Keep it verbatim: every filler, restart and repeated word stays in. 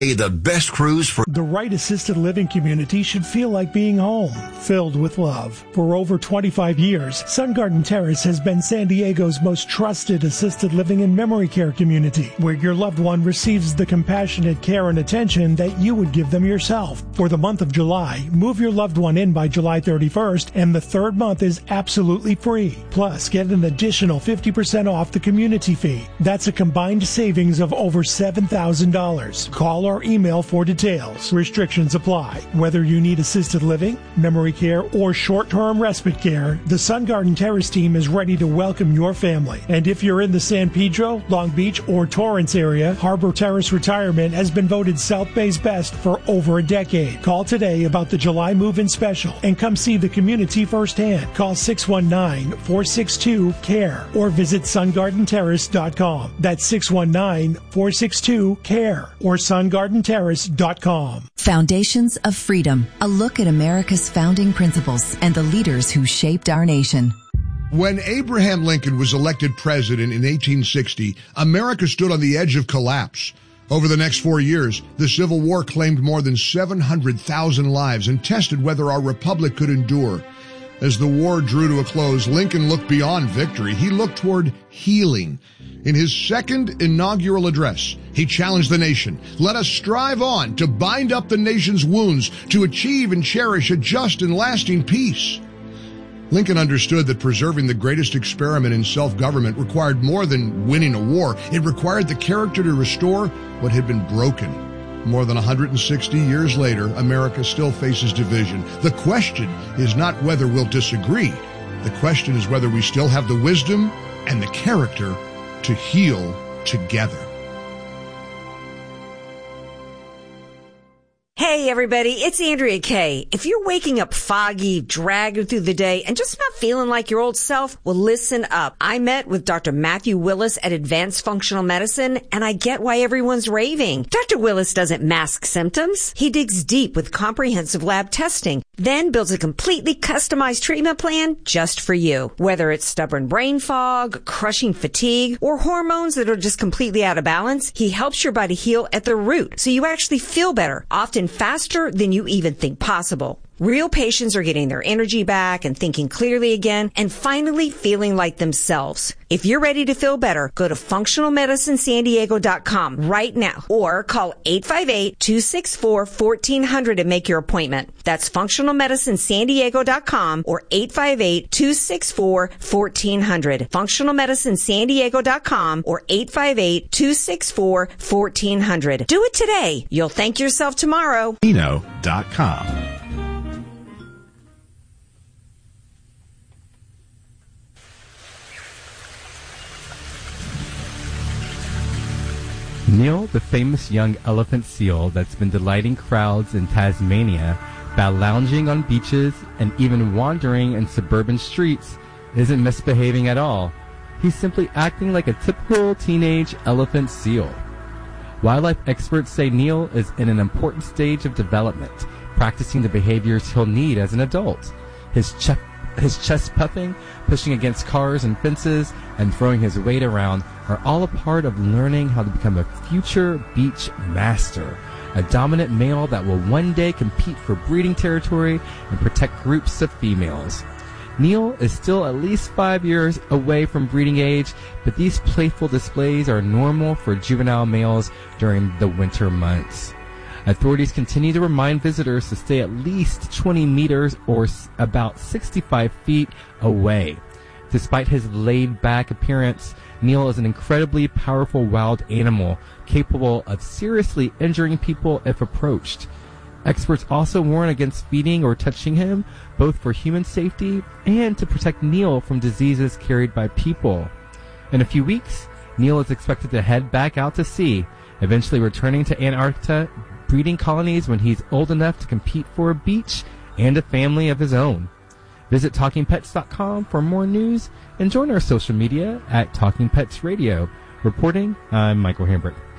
The best cruise for the right assisted living community should feel like being home, filled with love. For over twenty-five years, Sun Garden Terrace has been San Diego's most trusted assisted living and memory care community, where your loved one receives the compassionate care and attention that you would give them yourself. For the month of July, move your loved one in by July thirty-first, and the third month is absolutely free. Plus, get an additional fifty percent off the community fee. That's a combined savings of over seven thousand dollars. Call or email for details. Restrictions apply. Whether you need assisted living, memory care, or short-term respite care, the Sun Garden Terrace team is ready to welcome your family. And if you're in the San Pedro, Long Beach, or Torrance area, Harbor Terrace Retirement has been voted South Bay's best for over a decade. Call today about the July move-in special and come see the community firsthand. Call six one nine, four six two, C A R E or visit sun garden terrace dot com. That's six one nine, four six two, C A R E or sun garden terrace dot com. Foundations of Freedom, a look at America's founding principles and the leaders who shaped our nation. When Abraham Lincoln was elected president in eighteen sixty, America stood on the edge of collapse. Over the next four years, the Civil War claimed more than seven hundred thousand lives and tested whether our republic could endure. As the war drew to a close, Lincoln looked beyond victory. He looked toward healing. In his second inaugural address, he challenged the nation. Let us strive on to bind up the nation's wounds, to achieve and cherish a just and lasting peace. Lincoln understood that preserving the greatest experiment in self-government required more than winning a war. It required the character to restore what had been broken. More than one hundred sixty years later, America still faces division. The question is not whether we'll disagree. The question is whether we still have the wisdom and the character to heal together. Hey everybody, it's Andrea Kay. If you're waking up foggy, dragging through the day, and just not feeling like your old self, well listen up. I met with Doctor Matthew Willis at Advanced Functional Medicine, and I get why everyone's raving. Doctor Willis doesn't mask symptoms. He digs deep with comprehensive lab testing, then builds a completely customized treatment plan just for you. Whether it's stubborn brain fog, crushing fatigue, or hormones that are just completely out of balance, he helps your body heal at the root so you actually feel better, often faster than you even think possible. Real patients are getting their energy back and thinking clearly again and finally feeling like themselves. If you're ready to feel better, go to functional medicine san diego dot com right now or call eight five eight, two six four, one four zero zero to make your appointment. That's functional medicine san diego dot com or eight five eight, two six four, one four zero zero. functional medicine san diego dot com or eight five eight, two six four, one four zero zero. Do it today. You'll thank yourself tomorrow. Eno dot com. Neil, the famous young elephant seal that's been delighting crowds in Tasmania by lounging on beaches and even wandering in suburban streets, isn't misbehaving at all. He's simply acting like a typical teenage elephant seal. Wildlife experts say Neil is in an important stage of development, practicing the behaviors he'll need as an adult. His ch- his chest puffing, pushing against cars and fences, and throwing his weight around are all a part of learning how to become a future beach master, a dominant male that will one day compete for breeding territory and protect groups of females. Neil is still at least five years away from breeding age, but these playful displays are normal for juvenile males during the winter months. Authorities continue to remind visitors to stay at least twenty meters or about sixty-five feet away. Despite his laid-back appearance, Neil is an incredibly powerful wild animal, capable of seriously injuring people if approached. Experts also warn against feeding or touching him, both for human safety and to protect Neil from diseases carried by people. In a few weeks, Neil is expected to head back out to sea, eventually returning to Antarctica, breeding colonies when he's old enough to compete for a beach and a family of his own. Visit talking pets dot com for more news and join our social media at Talking Pets Radio. Reporting, I'm Michael Hambrick.